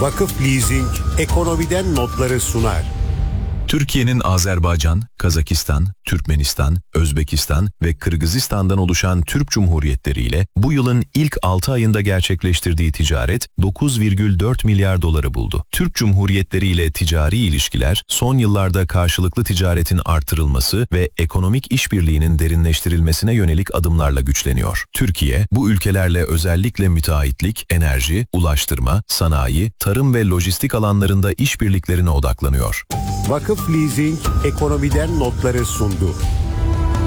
Vakıf Leasing ekonomiden notları sunar. Türkiye'nin Azerbaycan, Kazakistan, Türkmenistan, Özbekistan ve Kırgızistan'dan oluşan Türk Cumhuriyetleri ile bu yılın ilk 6 ayında gerçekleştirdiği ticaret 9,4 milyar doları buldu. Türk Cumhuriyetleri ile ticari ilişkiler son yıllarda karşılıklı ticaretin artırılması ve ekonomik işbirliğinin derinleştirilmesine yönelik adımlarla güçleniyor. Türkiye, bu ülkelerle özellikle müteahhitlik, enerji, ulaştırma, sanayi, tarım ve lojistik alanlarında işbirliklerine odaklanıyor. Vakıf Leasing ekonomiden notları sundu.